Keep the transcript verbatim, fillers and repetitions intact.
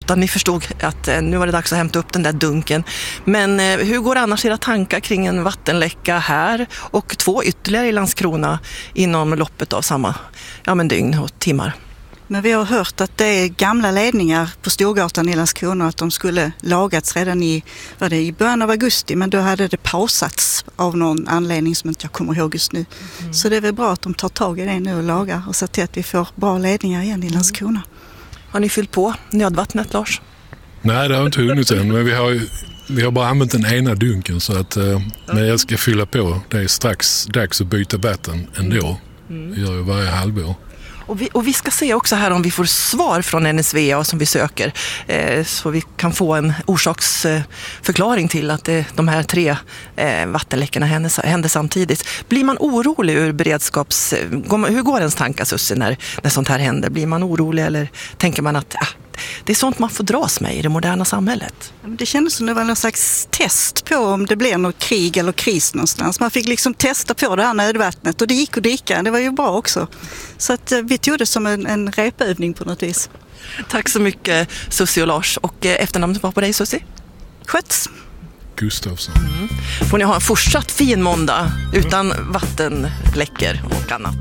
utan ni förstod att nu var det dags att hämta upp den där dunken. Men hur går annars era tankar kring en vattenläcka här och två ytterligare i Landskrona inom loppet av samma ja, men dygn och timmar? Men vi har hört att det är gamla ledningar på Storgatan i Landskrona, att de skulle lagats redan i, var det, i början av augusti, men då hade det pausats av någon anledning som inte jag kommer ihåg just nu. Mm. Så det är väl bra att de tar tag i det nu och lagar och ser till att vi får bra ledningar igen i Landskrona. Har ni fyllt på nödvattnet, Lars? Nej, det har inte hunnit än, men vi har, vi har bara använt den ena dunken så att eh, när jag ska fylla på, det är strax dags att byta vatten ändå. Mm. Vi gör ju varje halvår. Och vi, och vi ska se också här om vi får svar från N S V A som vi söker eh, så vi kan få en orsaksförklaring eh, till att det, de här tre eh, vattenläckorna händer, händer samtidigt. Blir man orolig ur beredskaps... Går, hur går ens tankar, Sussi, när, när sånt här händer? Blir man orolig eller tänker man att ah, det är sånt man får dras med i det moderna samhället? Det kändes som det var någon slags test på om det blev något krig eller kris någonstans. Man fick liksom testa på det här nödvattnet och det gick att dricka. Det var ju bra också. Så att vi tog det som en, en repövning på något vis. Tack så mycket, Sussi och Lars. Och efternamnet var på dig, Sussi? Sköts. Gustafsson. Mm. Får ni ha en fortsatt fin måndag utan vattenläckor och annat.